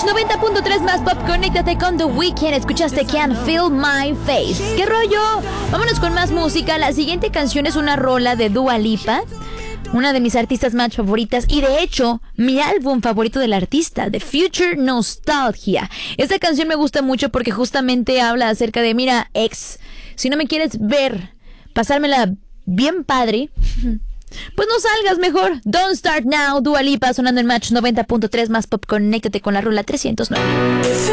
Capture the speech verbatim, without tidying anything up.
noventa punto tres más pop, conéctate con The Weeknd. Escuchaste Can't Feel My Face. ¿Qué rollo? Vámonos con más música. La siguiente canción es una rola de Dua Lipa, una de mis artistas más favoritas y de hecho mi álbum favorito del artista, The Future Nostalgia. Esta canción me gusta mucho porque justamente habla acerca de, mira, ex, si no me quieres ver pasármela bien padre, pues no salgas mejor. Don't Start Now, Dua Lipa sonando en Match noventa punto tres más pop, conéctate con la rola trescientos nueve.